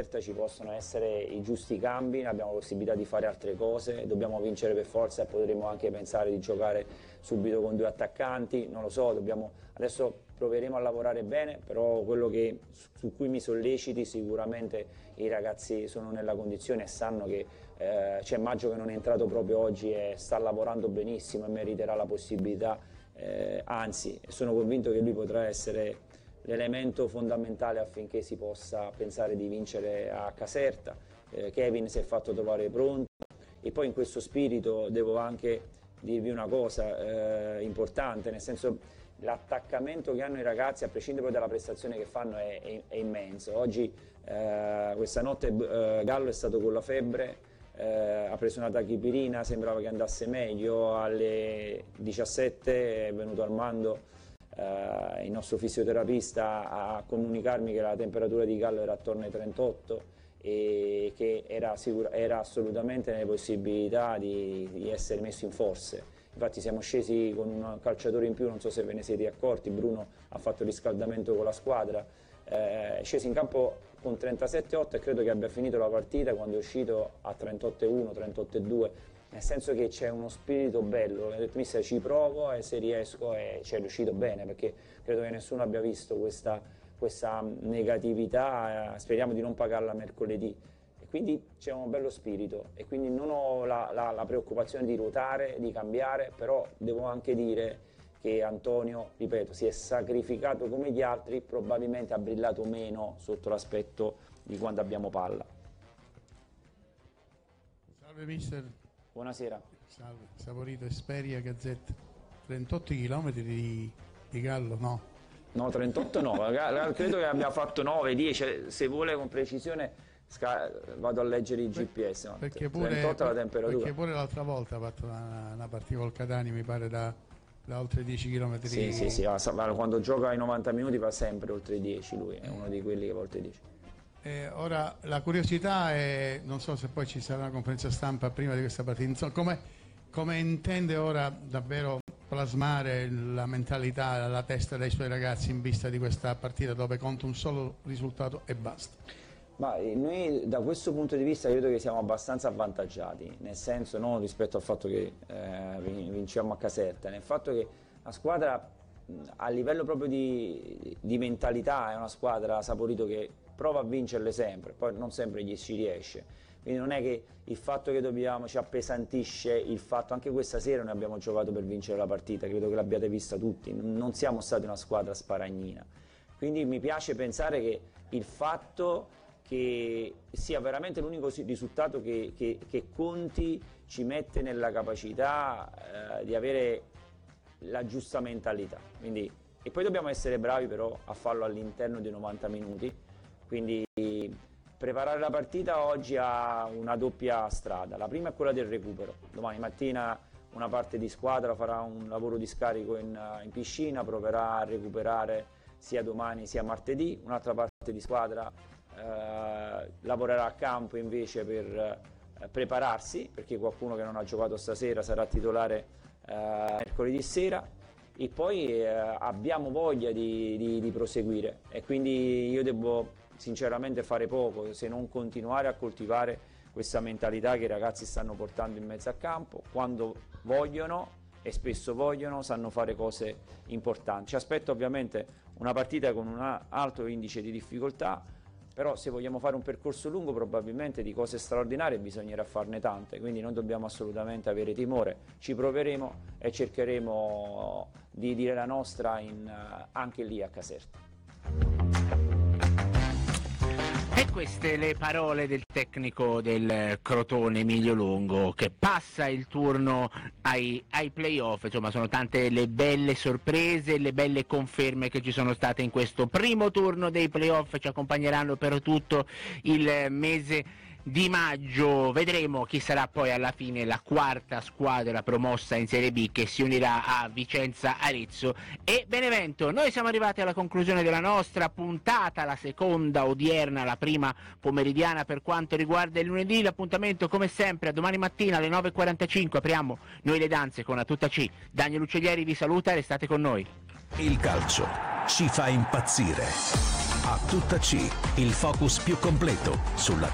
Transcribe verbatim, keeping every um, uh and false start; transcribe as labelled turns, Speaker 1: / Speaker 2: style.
Speaker 1: Caserta ci possono essere i giusti cambi, abbiamo la possibilità di fare altre cose, dobbiamo vincere per forza e potremo anche pensare di giocare subito con due attaccanti, non lo so, dobbiamo, adesso proveremo a lavorare bene, però quello che, su cui mi solleciti sicuramente i ragazzi sono nella condizione e sanno che eh, c'è Maggio che non è entrato proprio oggi e sta lavorando benissimo e meriterà la possibilità, eh, anzi sono convinto che lui potrà essere l'elemento fondamentale affinché si possa pensare di vincere a Caserta. eh, Kevin si è fatto trovare pronto e poi in questo spirito devo anche dirvi una cosa eh, importante, nel senso l'attaccamento che hanno i ragazzi a prescindere poi dalla prestazione che fanno è, è, è immenso. Oggi eh, questa notte eh, Gallo è stato con la febbre, eh, ha preso una tachipirina, sembrava che andasse meglio, alle diciassette è venuto Armando, Uh, il nostro fisioterapista, a comunicarmi che la temperatura di Gallo era attorno ai trentotto e che era, sicura, era assolutamente nelle possibilità di, di essere messo in forze. Infatti siamo scesi con un calciatore in più, non so se ve ne siete accorti, Bruno ha fatto il riscaldamento con la squadra, eh, è sceso in campo con trentasette otto e credo che abbia finito la partita quando è uscito a trentotto uno, trentotto due. Nel senso che c'è uno spirito bello, ho detto mister ci provo e se riesco, e ci è riuscito bene perché credo che nessuno abbia visto questa, questa negatività, speriamo di non pagarla mercoledì e quindi c'è un bello spirito e quindi non ho la, la, la preoccupazione di ruotare, di cambiare, però devo anche dire che Antonio, ripeto, si è sacrificato come gli altri, probabilmente ha brillato meno sotto l'aspetto di quando abbiamo palla.
Speaker 2: Salve mister.
Speaker 1: Buonasera.
Speaker 2: Salve, Saporito, Esperia, Gazzetta. trentotto chilometri di, di Gallo, no?
Speaker 1: No, trentotto no, credo che abbia fatto nove dieci, se vuole con precisione vado a leggere il G P S,
Speaker 2: perché pure,
Speaker 1: trentotto la temperatura.
Speaker 2: Perché pure l'altra volta ha fatto una, una partita col Catania, mi pare da, da oltre dieci chilometri.
Speaker 1: Sì, sì, sì, quando gioca ai novanta minuti va sempre oltre i dieci, lui è uno di quelli che va oltre i dieci.
Speaker 2: Eh, ora la curiosità è, non so se poi ci sarà una conferenza stampa prima di questa partita, insomma, come, come intende ora davvero plasmare la mentalità, la testa dei suoi ragazzi in vista di questa partita dove conta un solo risultato e basta?
Speaker 1: Ma noi da questo punto di vista credo che siamo abbastanza avvantaggiati, nel senso non rispetto al fatto che eh, vinciamo a Caserta, nel fatto che la squadra a livello proprio di, di mentalità è una squadra, Saporito, che prova a vincerle sempre, poi non sempre gli ci riesce, quindi non è che il fatto che dobbiamo ci appesantisce il fatto, anche questa sera noi abbiamo giocato per vincere la partita, credo che l'abbiate vista tutti, non siamo stati una squadra sparagnina, quindi mi piace pensare che il fatto che sia veramente l'unico risultato che, che, che conti ci mette nella capacità eh, di avere la giusta mentalità, quindi, e poi dobbiamo essere bravi però a farlo all'interno dei novanta minuti. Quindi preparare la partita oggi ha una doppia strada, la prima è quella del recupero, domani mattina una parte di squadra farà un lavoro di scarico in, in piscina, proverà a recuperare sia domani sia martedì, un'altra parte di squadra eh, lavorerà a campo invece per eh, prepararsi, perché qualcuno che non ha giocato stasera sarà titolare eh, mercoledì sera. E poi eh, abbiamo voglia di, di, di proseguire e quindi io devo sinceramente fare poco se non continuare a coltivare questa mentalità che i ragazzi stanno portando in mezzo a campo, quando vogliono e spesso vogliono sanno fare cose importanti. Ci aspetta ovviamente una partita con un alto indice di difficoltà, però se vogliamo fare un percorso lungo probabilmente di cose straordinarie bisognerà farne tante, quindi non dobbiamo assolutamente avere timore, ci proveremo e cercheremo di dire la nostra in, anche lì a Caserta.
Speaker 3: E queste le parole del tecnico del Crotone Emilio Longo, che passa il turno ai, ai playoff. Insomma, sono tante le belle sorprese, le belle conferme che ci sono state in questo primo turno dei playoff, ci accompagneranno per tutto il mese di maggio. Vedremo chi sarà poi alla fine la quarta squadra promossa in Serie B che si unirà a Vicenza, Arezzo e Benevento. Noi siamo arrivati alla conclusione della nostra puntata, la seconda odierna, la prima pomeridiana per quanto riguarda il lunedì. L'appuntamento come sempre a domani mattina alle nove e quarantacinque, apriamo Noi le danze con A Tutta C. Daniel Uccellieri vi saluta, restate con noi.
Speaker 4: Il calcio ci fa impazzire. A tutta C, il focus più completo sulla